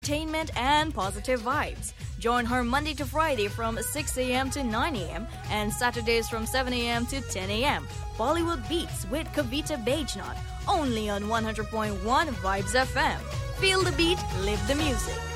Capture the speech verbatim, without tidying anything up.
entertainment and positive vibes. Join her Monday to Friday from six a.m. to nine a.m. and Saturdays from seven a.m. to ten a.m. Bollywood Beats with Kavita Bajnot, only on one hundred point one Vibes F M. Feel the beat, live the music.